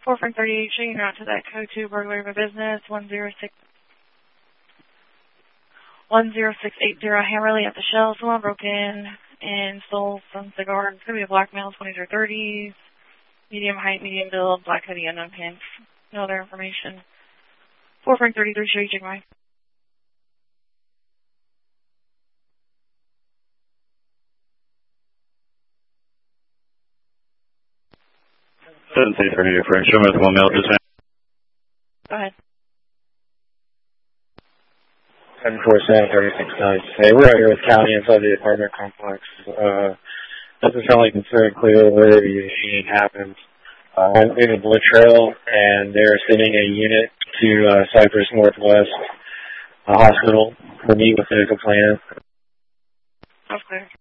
4 from 38, showing out to that code 2 burglary of a business, 10680 Hammerly at the Shell. Someone broke in and stole some cigars. It's going to be a black male, 20s or 30s, medium height, medium build, black hoodie, unknown pants. No other information. 4 from 33, show you check mine. Doesn't say for you, Frank. Show me the one male just now. Go ahead. 747-36 Hey, we're out here with County inside the apartment complex. Doesn't sound like it's very clear where the shooting happened. I'm in the Blue Trail, and they're sending a unit to Cypress Northwest Hospital to meet with the complainant. That's clear.